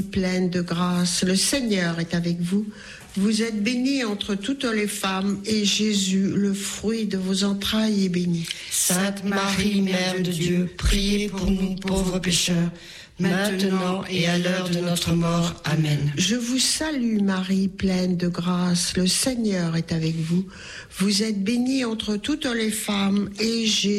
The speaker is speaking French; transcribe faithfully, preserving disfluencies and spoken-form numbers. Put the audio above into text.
pleine de grâce, le Seigneur est avec vous. Vous êtes bénie entre toutes les femmes, et Jésus, le fruit de vos entrailles, est béni. Sainte Marie, Mère de Dieu, priez pour nous pauvres pécheurs, maintenant et à l'heure de notre mort. Amen. Je vous salue Marie, pleine de grâce, le Seigneur est avec vous. Vous êtes bénie entre toutes les femmes, et Jésus,